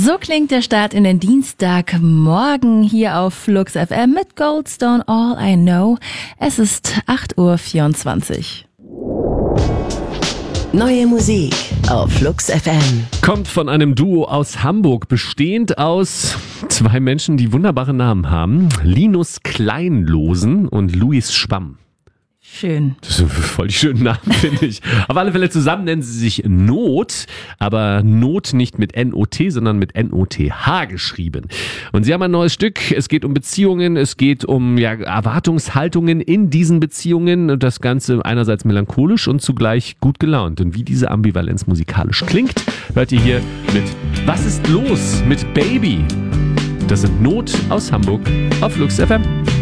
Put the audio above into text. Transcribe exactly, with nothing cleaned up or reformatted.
So klingt der Start in den Dienstagmorgen hier auf Flux F M mit Goldstone All I Know. Es ist acht Uhr vierundzwanzig. Neue Musik auf Flux F M. Kommt von einem Duo aus Hamburg, bestehend aus zwei Menschen, die wunderbare Namen haben. Linus Kleinlosen und Luis Schwamm. Schön. Das sind voll die schönen Namen, finde ich. Auf alle Fälle zusammen nennen sie sich Not, aber Not nicht mit N O T, sondern mit N O T H geschrieben. Und sie haben ein neues Stück. Es geht um Beziehungen, es geht um ja, Erwartungshaltungen in diesen Beziehungen und das Ganze einerseits melancholisch und zugleich gut gelaunt. Und wie diese Ambivalenz musikalisch klingt, hört ihr hier mit Was ist los mit Baby? Das sind Not aus Hamburg auf Flux F M.